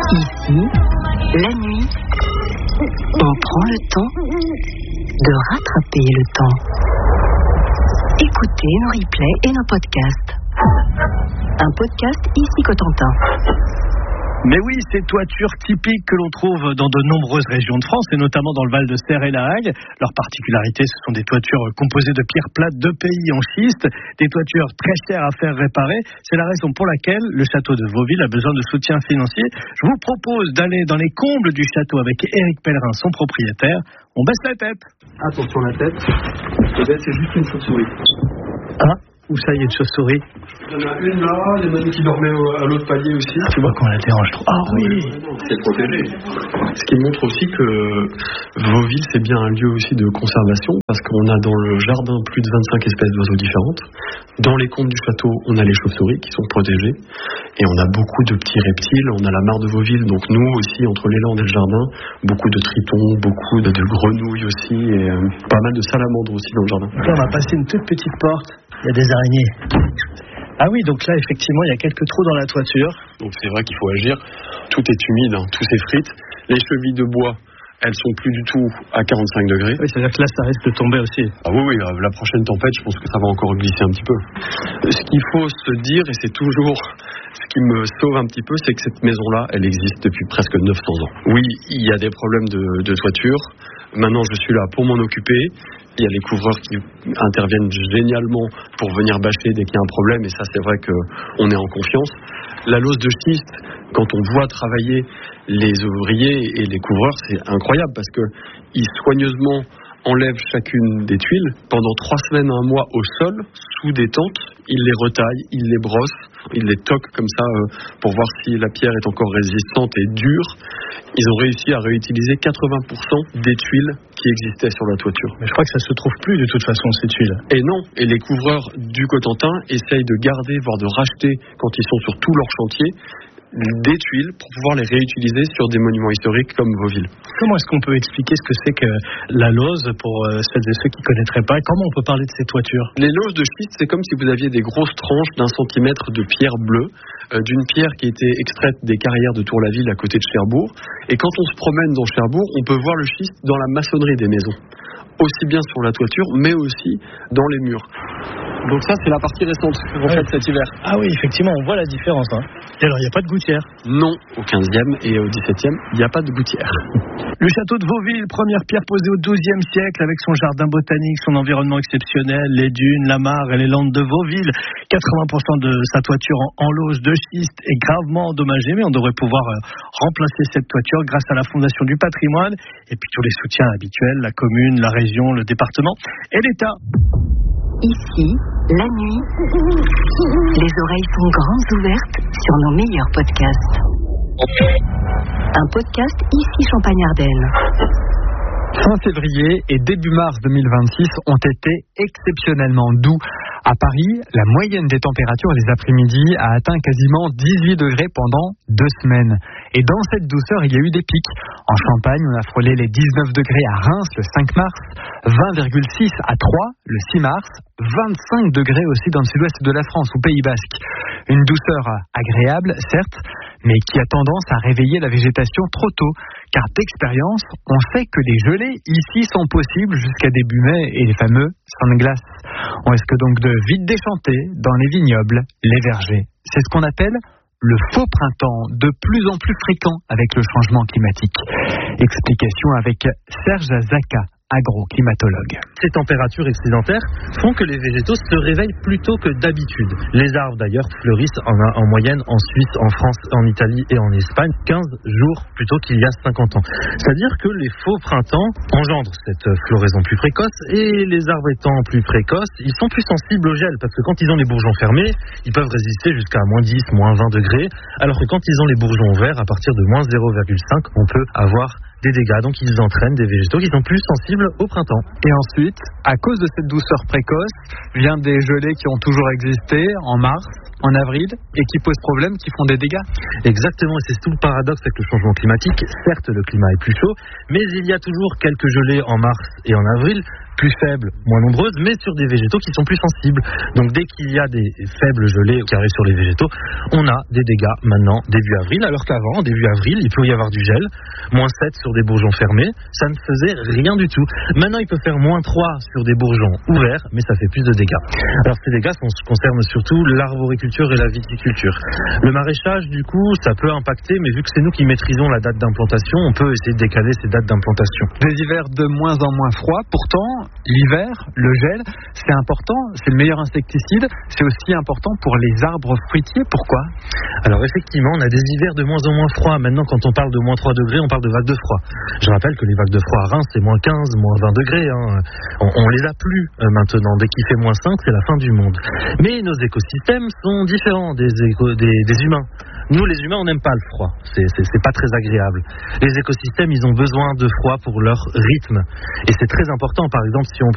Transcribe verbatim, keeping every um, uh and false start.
Ici, la nuit, on prend le temps de rattraper le temps. Écoutez nos replays et nos podcasts. Un podcast ici Cotentin. Mais oui, ces toitures typiques que l'on trouve dans de nombreuses régions de France, et notamment dans le Val de Serre et la Hague. Leur particularité, ce sont des toitures composées de pierres plates de pays en schiste, des toitures très chères à faire réparer. C'est la raison pour laquelle le château de Vauville a besoin de soutien financier. Je vous propose d'aller dans les combles du château avec Éric Pellerin, son propriétaire. On baisse la tête. Attention la tête. Peut-être c'est juste une chauve-souris. Ah, où ça, il y a une chauve-souris? Il y en a une là, il y en a une qui dormait à l'autre palier aussi. Tu vois qu'on la dérange trop. Ah oui, c'est protégé. Ce qui montre aussi que Vauville, c'est bien un lieu aussi de conservation, parce qu'on a dans le jardin plus de vingt-cinq espèces d'oiseaux différentes. Dans les combles du château, on a les chauves-souris qui sont protégées. Et on a beaucoup de petits reptiles. On a la mare de Vauville, donc nous aussi, entre les landes et le jardin, beaucoup de tritons, beaucoup de, de grenouilles aussi, et euh, pas mal de salamandres aussi dans le jardin. Là, on va passer une toute petite porte. Il y a des araignées. Ah oui, donc là, effectivement, il y a quelques trous dans la toiture. Donc c'est vrai qu'il faut agir. Tout est humide, hein, tout s'effrite. Les chevilles de bois, elles sont plus du tout à quarante-cinq degrés. Oui, c'est-à-dire que là, ça risque de tomber aussi. Ah oui, oui, la prochaine tempête, je pense que ça va encore glisser un petit peu. Ce qu'il faut se dire, et c'est toujours ce qui me sauve un petit peu, c'est que cette maison-là, elle existe depuis presque neuf cents ans. Oui, il y a des problèmes de, de toiture. Maintenant, je suis là pour m'en occuper. Il y a les couvreurs qui interviennent génialement pour venir bâcher dès qu'il y a un problème, et ça, c'est vrai qu'on est en confiance. La lose de schiste, quand on voit travailler les ouvriers et les couvreurs, c'est incroyable parce qu'ils soigneusement enlèvent chacune des tuiles pendant trois semaines, un mois au sol, sous des tentes. Ils les retaillent, ils les brossent, ils les toquent comme ça euh, pour voir si la pierre est encore résistante et dure. Ils ont réussi à réutiliser quatre-vingts pour cent des tuiles qui existaient sur la toiture. Mais je crois que ça se trouve plus de toute façon, ces tuiles. Et non, et les couvreurs du Cotentin essayent de garder, voire de racheter, quand ils sont sur tout leur chantier, des tuiles pour pouvoir les réutiliser sur des monuments historiques comme Vauville. Comment est-ce qu'on peut expliquer ce que c'est que la lose pour celles et ceux qui ne connaîtraient pas? Comment on peut parler de ces toitures? Les loses de schiste, c'est comme si vous aviez des grosses tranches d'un centimètre de pierre bleue, euh, d'une pierre qui était extraite des carrières de Tour-la-Ville à côté de Cherbourg. Et quand on se promène dans Cherbourg, on peut voir le schiste dans la maçonnerie des maisons. Aussi bien sur la toiture, mais aussi dans les murs. Donc ça, c'est la partie récente que vous faites cet hiver. Ah oui, effectivement, on voit la différence. Hein. Et alors, il n'y a pas de gouttière? Non, au quinzième et au dix-septième, il n'y a pas de gouttière. Le château de Vauville, première pierre posée au douzième siècle, avec son jardin botanique, son environnement exceptionnel, les dunes, la mare et les landes de Vauville. quatre-vingts pour cent de sa toiture en, en lauge de schiste est gravement endommagée, mais on devrait pouvoir euh, remplacer cette toiture grâce à la Fondation du patrimoine, et puis tous les soutiens habituels, la commune, la région, le département et l'État. Ici, la nuit, les oreilles sont grandes ouvertes sur nos meilleurs podcasts. Un podcast ici Champagne-Ardenne. Fin février et début mars deux mille vingt-six ont été exceptionnellement doux. À Paris, la moyenne des températures les après-midi a atteint quasiment dix-huit degrés pendant deux semaines. Et dans cette douceur, il y a eu des pics. En Champagne, on a frôlé les dix-neuf degrés à Reims le cinq mars, vingt virgule six à Troyes le six mars, vingt-cinq degrés aussi dans le sud-ouest de la France, au Pays Basque. Une douceur agréable, certes, mais qui a tendance à réveiller la végétation trop tôt. Car d'expérience, on sait que les gelées ici sont possibles jusqu'à début mai et les fameux sans-glace. On risque donc de vite déchanter dans les vignobles, les vergers. C'est ce qu'on appelle le faux printemps, de plus en plus fréquent avec le changement climatique. Explication avec Serge Zaka, agroclimatologue. Ces températures excédentaires font que les végétaux se réveillent plus tôt que d'habitude. Les arbres d'ailleurs fleurissent en, en moyenne en Suisse, en France, en Italie et en Espagne quinze jours plus tôt qu'il y a cinquante ans. C'est-à-dire que les faux printemps engendrent cette floraison plus précoce et les arbres étant plus précoces, ils sont plus sensibles au gel parce que quand ils ont les bourgeons fermés, ils peuvent résister jusqu'à moins dix, moins vingt degrés alors que quand ils ont les bourgeons ouverts, à partir de moins zéro virgule cinq, on peut avoir des dégâts, donc ils entraînent des végétaux qui sont plus sensibles au printemps. Et ensuite, à cause de cette douceur précoce, vient des gelées qui ont toujours existé en mars, en avril et qui posent problème, qui font des dégâts. Exactement, et c'est tout le paradoxe avec le changement climatique. Certes, le climat est plus chaud, mais il y a toujours quelques gelées en mars et en avril, plus faibles, moins nombreuses, mais sur des végétaux qui sont plus sensibles. Donc dès qu'il y a des faibles gelées qui arrivent sur les végétaux, on a des dégâts maintenant début avril, alors qu'avant, début avril, il peut y avoir du gel, moins sept sur des bourgeons fermés, ça ne faisait rien du tout. Maintenant, il peut faire moins trois sur des bourgeons ouverts, mais ça fait plus de dégâts. Alors ces dégâts concernent surtout l'arboriculture et la viticulture. Le maraîchage, du coup, ça peut impacter, mais vu que c'est nous qui maîtrisons la date d'implantation, on peut essayer de décaler ces dates d'implantation. Des hivers de moins en moins froids, pourtant, l'hiver, le gel, c'est important, c'est le meilleur insecticide, c'est aussi important pour les arbres fruitiers. Pourquoi ? Alors effectivement, on a des hivers de moins en moins froids. Maintenant, quand on parle de moins trois degrés, on parle de vagues de froid. Je rappelle que les vagues de froid à Reims, c'est moins quinze, moins vingt degrés. Hein. On, on les a plus euh, maintenant. Dès qu'il fait moins cinq, c'est la fin du monde. Mais nos écosystèmes sont différents des, éco- des, des humains. Nous, les humains, on n'aime pas le froid. C'est, c'est, c'est pas très agréable. Les écosystèmes, ils ont besoin de froid pour leur rythme. Et c'est très important, par exemple, si on